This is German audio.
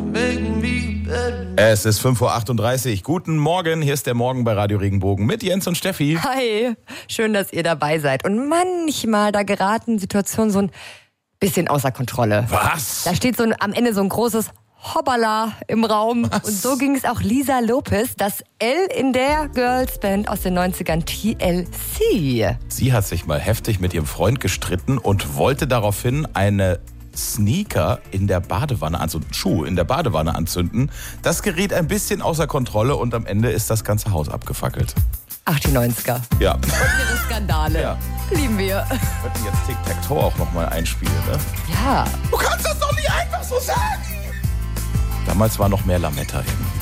Es ist 5:38 Uhr. Guten Morgen, hier ist der Morgen bei Radio Regenbogen mit Jens und Steffi. Hi, schön, dass ihr dabei seid. Und manchmal, da geraten Situationen so ein bisschen außer Kontrolle. Was? Da steht am Ende so ein großes Hoppala im Raum. Was? Und so ging es auch Lisa Lopez, das L in der Girlsband aus den 90ern, TLC. Sie hat sich mal heftig mit ihrem Freund gestritten und wollte daraufhin eine Sneaker in der Badewanne, also einen Schuh in der Badewanne anzünden. Das geriet ein bisschen außer Kontrolle und am Ende ist das ganze Haus abgefackelt. Ach, die 90er. Ja. Und ihre Skandale. Ja. Lieben wir. Wir könnten jetzt Tic-Tac-Toe auch nochmal einspielen, ne? Ja. Du kannst das doch nicht einfach so sagen! Damals war noch mehr Lametta hin.